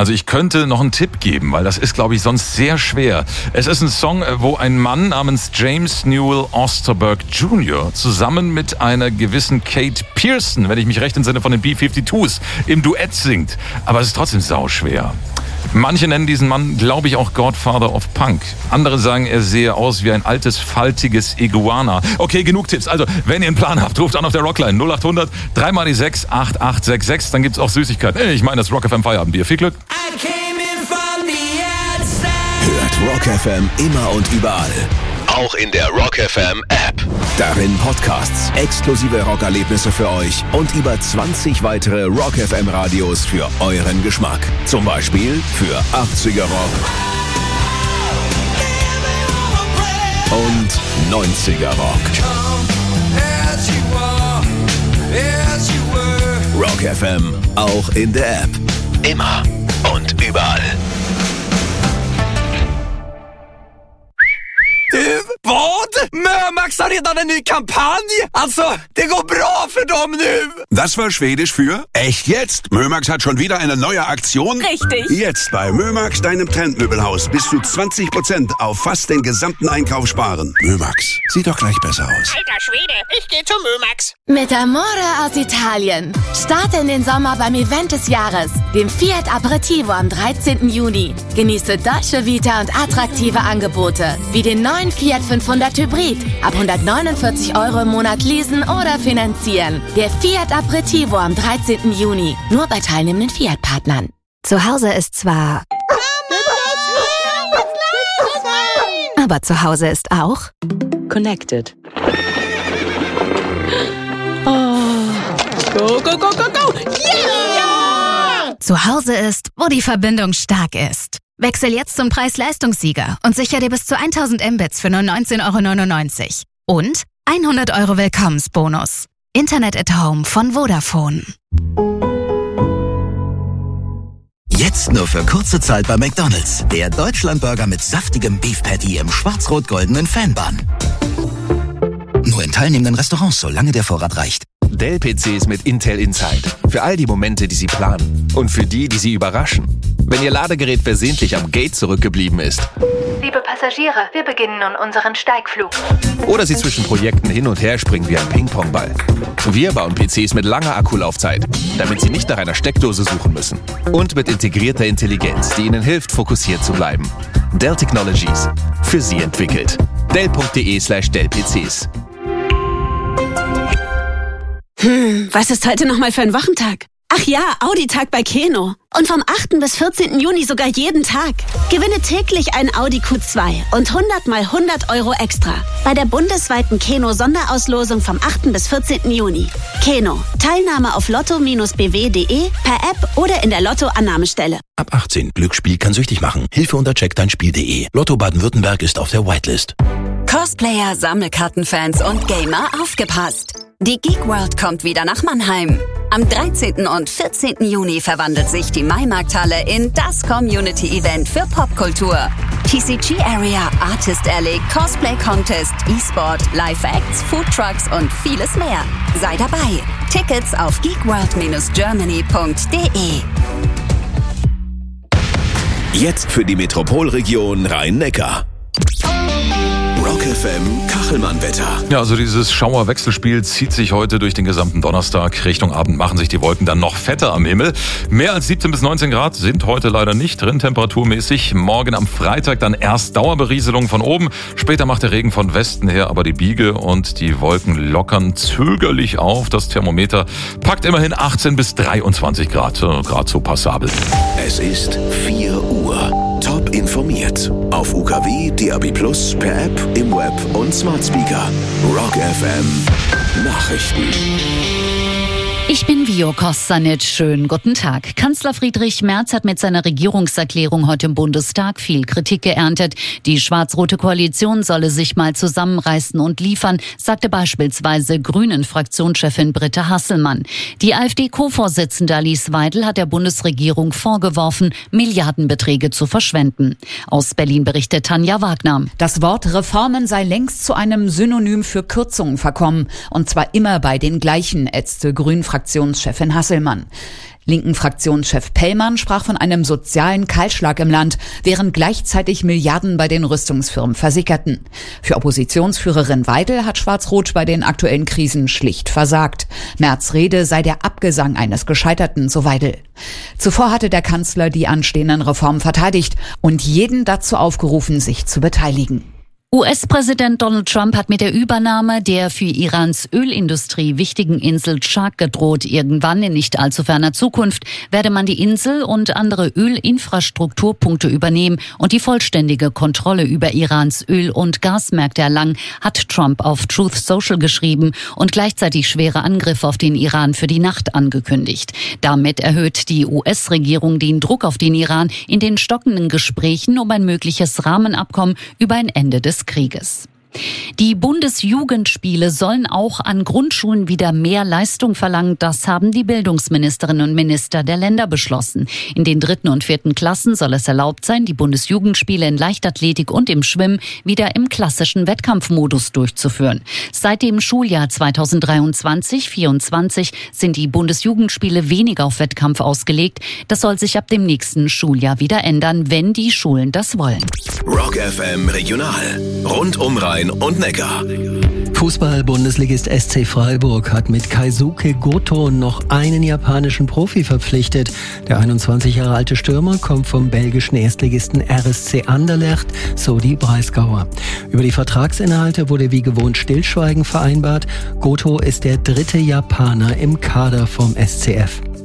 Also ich könnte noch einen Tipp geben, weil das ist, glaube ich, sonst sehr schwer. Es ist ein Song, wo ein Mann namens James Newell Osterberg Jr. zusammen mit einer gewissen Kate Pearson, wenn ich mich recht entsinne, von den B-52s, im Duett singt. Aber es ist trotzdem sauschwer. Manche nennen diesen Mann, glaube ich, auch Godfather of Punk. Andere sagen, er sehe aus wie ein altes, faltiges Iguana. Okay, genug Tipps. Also, wenn ihr einen Plan habt, ruft an auf der Rockline 0800 3x6 8866. Dann gibt's auch Süßigkeiten. Ich meine das Rock FM Feierabendbier. Viel Glück. Hört Rock FM immer und überall. Auch in der Rock FM App. Darin Podcasts, exklusive Rockerlebnisse für euch und über 20 weitere Rock FM Radios für euren Geschmack. Zum Beispiel für 80er Rock und 90er Rock. Rock FM, auch in der App. Immer und überall. Vad? Mömax har redan en ny kampanj! Alltså, det går bra för dem nu! Das war Schwedisch für echt jetzt. Mömax hat schon wieder eine neue Aktion. Richtig. Jetzt bei Mömax, deinem Trendmöbelhaus, bis zu 20% auf fast den gesamten Einkauf sparen. Mömax, sieht doch gleich besser aus. Alter Schwede, ich gehe zu Mömax. Mit Amore aus Italien. Starte in den Sommer beim Event des Jahres, dem Fiat Aperitivo am 13. Juni. Genieße Dolce Vita und attraktive Angebote, wie den neuen Fiat 500 Hybrid. Ab 149 € im Monat leasen oder finanzieren. Der Fiat Aperitivo am 13. Juni. Nur bei teilnehmenden Fiat-Partnern. Zu Hause ist zwar... aber zu Hause ist auch... Connected. Oh. Go, go, go, go, go! Yeah! Zu Hause ist, wo die Verbindung stark ist. Wechsel jetzt zum Preis-Leistungssieger und sichere dir bis zu 1000 Mbits für nur 19,99 € und 100 € Willkommensbonus. Internet at Home von Vodafone. Jetzt nur für kurze Zeit bei McDonald's. Der Deutschlandburger mit saftigem Beef Patty im schwarz-rot-goldenen Fanbun. Nur in teilnehmenden Restaurants, solange der Vorrat reicht. Dell-PCs mit Intel Inside. Für all die Momente, die Sie planen. Und für die, die Sie überraschen. Wenn Ihr Ladegerät versehentlich am Gate zurückgeblieben ist. Liebe Passagiere, wir beginnen nun unseren Steigflug. Oder Sie zwischen Projekten hin und her springen wie ein Ping-Pong-Ball. Wir bauen PCs mit langer Akkulaufzeit, damit Sie nicht nach einer Steckdose suchen müssen. Und mit integrierter Intelligenz, die Ihnen hilft, fokussiert zu bleiben. Dell Technologies. Für Sie entwickelt. Dell.de/Dell-PCs. Was ist heute nochmal für ein Wochentag? Ach ja, Audi-Tag bei Keno. Und vom 8. bis 14. Juni sogar jeden Tag. Gewinne täglich ein Audi Q2 und 100 mal 100 € extra. Bei der bundesweiten Keno-Sonderauslosung vom 8. bis 14. Juni. Keno. Teilnahme auf lotto-bw.de, per App oder in der Lotto-Annahmestelle. Ab 18. Glücksspiel kann süchtig machen. Hilfe unter checkdeinspiel.de. Lotto Baden-Württemberg ist auf der Whitelist. Cosplayer, Sammelkartenfans und Gamer, aufgepasst! Die Geek World kommt wieder nach Mannheim. Am 13. und 14. Juni verwandelt sich die Maimarkthalle in das Community-Event für Popkultur. TCG Area, Artist Alley, Cosplay Contest, E-Sport, Live-Acts, Foodtrucks und vieles mehr. Sei dabei. Tickets auf geekworld-germany.de. Jetzt für die Metropolregion Rhein-Neckar. Rock FM Kachelmann-Wetter. Ja, also dieses Schauerwechselspiel zieht sich heute durch den gesamten Donnerstag. Richtung Abend machen sich die Wolken dann noch fetter am Himmel. Mehr als 17 bis 19 Grad sind heute leider nicht drin, temperaturmäßig. Morgen am Freitag dann erst Dauerberieselung von oben. Später macht der Regen von Westen her aber die Biege und die Wolken lockern zögerlich auf. Das Thermometer packt immerhin 18 bis 23 Grad. Gerade so passabel. Es ist 4 Uhr. Top informiert. Auf UKW, DAB+, per App, im Web und Smart Speaker. Rock FM Nachrichten. Ich bin Vio Kostanic. Schönen guten Tag. Kanzler Friedrich Merz hat mit seiner Regierungserklärung heute im Bundestag viel Kritik geerntet. Die schwarz-rote Koalition solle sich mal zusammenreißen und liefern, sagte beispielsweise Grünen-Fraktionschefin Britta Hasselmann. Die AfD-Co-Vorsitzende Alice Weidel hat der Bundesregierung vorgeworfen, Milliardenbeträge zu verschwenden. Aus Berlin berichtet Tanja Wagner. Das Wort Reformen sei längst zu einem Synonym für Kürzungen verkommen. Und zwar immer bei den gleichen, ätzte Grünen-Fraktionschefin Hasselmann. Linken Fraktionschef Pellmann sprach von einem sozialen Kahlschlag im Land, während gleichzeitig Milliarden bei den Rüstungsfirmen versickerten. Für Oppositionsführerin Weidel hat Schwarz-Rot bei den aktuellen Krisen schlicht versagt. Merz' Rede sei der Abgesang eines Gescheiterten, so Weidel. Zuvor hatte der Kanzler die anstehenden Reformen verteidigt und jeden dazu aufgerufen, sich zu beteiligen. US-Präsident Donald Trump hat mit der Übernahme der für Irans Ölindustrie wichtigen Insel Chark gedroht. Irgendwann in nicht allzu ferner Zukunft werde man die Insel und andere Ölinfrastrukturpunkte übernehmen und die vollständige Kontrolle über Irans Öl- und Gasmärkte erlangen, hat Trump auf Truth Social geschrieben und gleichzeitig schwere Angriffe auf den Iran für die Nacht angekündigt. Damit erhöht die US-Regierung den Druck auf den Iran in den stockenden Gesprächen um ein mögliches Rahmenabkommen über ein Ende des Krieges. Die Bundesjugendspiele sollen auch an Grundschulen wieder mehr Leistung verlangen. Das haben die Bildungsministerinnen und Minister der Länder beschlossen. In den 3. und 4. Klassen soll es erlaubt sein, die Bundesjugendspiele in Leichtathletik und im Schwimmen wieder im klassischen Wettkampfmodus durchzuführen. Seit dem Schuljahr 2023/24 sind die Bundesjugendspiele weniger auf Wettkampf ausgelegt. Das soll sich ab dem nächsten Schuljahr wieder ändern, wenn die Schulen das wollen. Rock FM Regional. Rund um Rhein und Neckar. Fußball-Bundesligist SC Freiburg hat mit Keisuke Goto noch einen japanischen Profi verpflichtet. Der 21 Jahre alte Stürmer kommt vom belgischen Erstligisten RSC Anderlecht, so die Breisgauer. Über die Vertragsinhalte wurde wie gewohnt Stillschweigen vereinbart. Goto ist der 3. Japaner im Kader vom SCF.